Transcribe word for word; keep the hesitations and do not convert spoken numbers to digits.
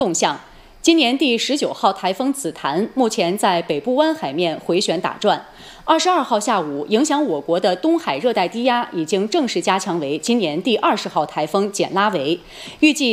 动向。今年第十九号台风紫檀目前在北部湾海面回旋打转。二十二号下午，影响我国的东海热带低压已经正式加强为今年第二十号台风简拉维，预计。